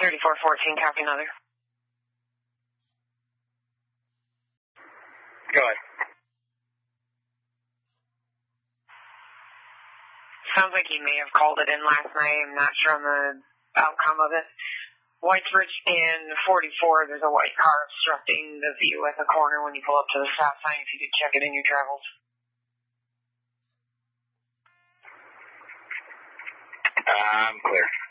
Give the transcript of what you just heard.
3414, copy another. Go ahead. Sounds like he may have called it in last night. I'm not sure on the outcome of it. Whitesbridge and 44, there's a white car obstructing the view at the corner when you pull up to the stop sign. If you could check it in your travels. I'm clear.